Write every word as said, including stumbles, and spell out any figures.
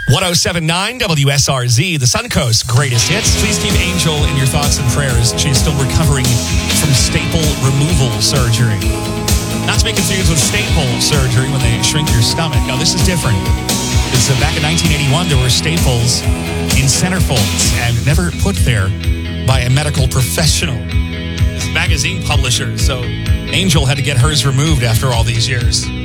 one oh seven point nine W S R Z, the Suncoast greatest hits. Please keep Angel in your thoughts and prayers. She's still recovering from staple removal surgery. Not to be confused with staple surgery when they shrink your stomach. No, this is different. It's uh, back in nineteen eighty-one, there were staples in centerfolds and never put there by a medical professional. It's a magazine publisher, so Angel had to get hers removed after all these years.